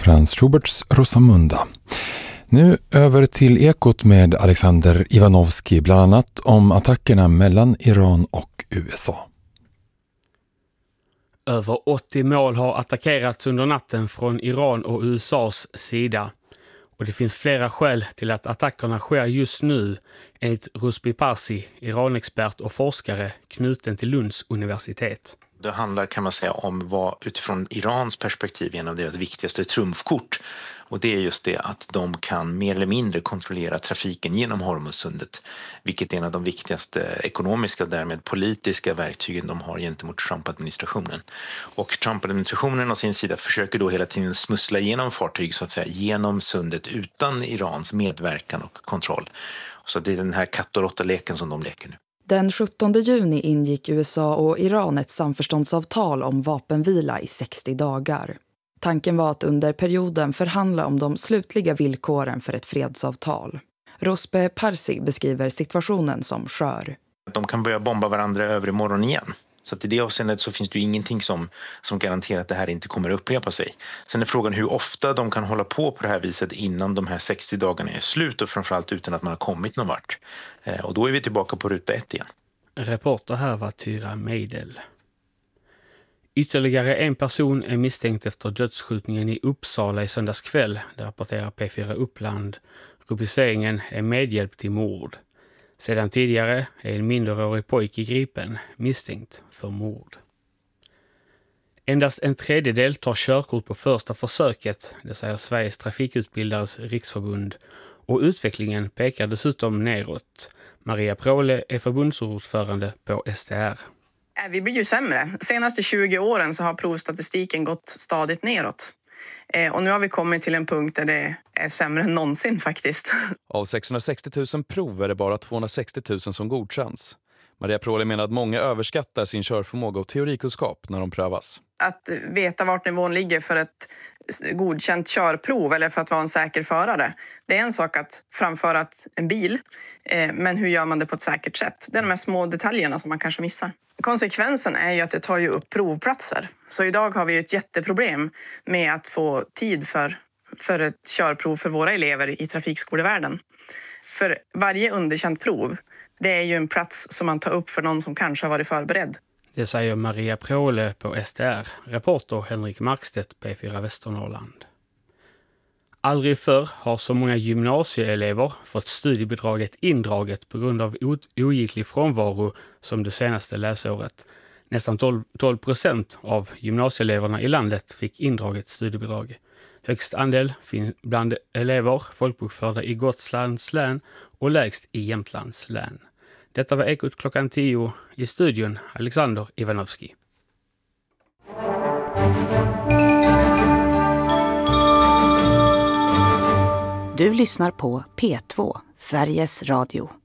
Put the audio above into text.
Franz Schuberts Rosamunda. Nu över till Ekot med Alexander Ivanovski, bland annat om attackerna mellan Iran och USA. Över 80 mål har attackerats under natten från Iran och USAs sida. Och det finns flera skäl till att attackerna sker just nu, enligt Rusby Parsi, Iranexpert och forskare knuten till Lunds universitet. Det handlar, kan man säga, om vad utifrån Irans perspektiv en av deras viktigaste trumfkort. Och det är just det att de kan mer eller mindre kontrollera trafiken genom Hormuzsundet. Vilket är en av de viktigaste ekonomiska och därmed politiska verktygen de har gentemot Trump-administrationen. Och Trump-administrationen å sin sida försöker då hela tiden smussla igenom fartyg så att säga genom sundet utan Irans medverkan och kontroll. Så det är den här katt- och råtta-leken som de leker nu. Den 17 juni ingick USA och Iran ett samförståndsavtal om vapenvila i 60 dagar. Tanken var att under perioden förhandla om de slutliga villkoren för ett fredsavtal. Rusby Parsi beskriver situationen som skör. De kan börja bomba varandra över imorgon igen. Så att i det avseendet så finns det ju ingenting som garanterar att det här inte kommer att upprepa sig. Sen är frågan hur ofta de kan hålla på det här viset innan de här 60 dagarna är slut och framförallt utan att man har kommit någon vart. Och då är vi tillbaka på ruta 1 igen. Reporter här var Tyra Meidel. Ytterligare en person är misstänkt efter dödsskjutningen i Uppsala i söndags kväll. Det rapporterar P4 Uppland. Rubriceringen är medhjälp till mord. Sedan tidigare är en minderårig pojke gripen misstänkt för mord. Endast en tredjedel tar körkort på första försöket, det säger Sveriges trafikutbildares riksförbund, och utvecklingen pekar dessutom neråt. Maria Pråle är förbundsordförande på STR. Vi blir ju sämre. Senaste 20 åren så har provstatistiken gått stadigt neråt. Och nu har vi kommit till en punkt där det är sämre än någonsin faktiskt. Av 660 000 prov är det bara 260 000 som godkänns. Maria Pråle menar att många överskattar sin körförmåga och teorikunskap när de prövas. Att veta vart nivån ligger för ett godkänt körprov eller för att vara en säker förare. Det är en sak att framföra en bil, men hur gör man det på ett säkert sätt? Det är de här små detaljerna som man kanske missar. Konsekvensen är ju att det tar ju upp provplatser. Så idag har vi ju ett jätteproblem med att få tid för ett körprov för våra elever i trafikskolevärlden. För varje underkänt prov, det är ju en plats som man tar upp för någon som kanske har varit förberedd. Det säger Maria Pråle på STR, reporter Henrik Markstedt, P4 Västernorrland. Aldrig förr har så många gymnasieelever fått studiebidraget indraget på grund av ogiltig frånvaro som det senaste läsåret. Nästan 12% av gymnasieeleverna i landet fick indraget studiebidrag. Högst andel bland elever folkbokförda i Gotlands län och lägst i Jämtlands län. Detta var Ekot klockan 10 i studion, Alexander Ivanovski. Du lyssnar på P2, Sveriges Radio.